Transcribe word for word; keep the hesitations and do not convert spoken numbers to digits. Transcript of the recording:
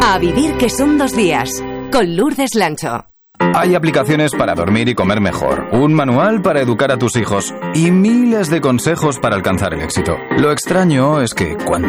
A vivir que son dos días, con Lourdes Lancho. Hay aplicaciones para dormir y comer mejor, un manual para educar a tus hijos y miles de consejos para alcanzar el éxito. Lo extraño es que cuanto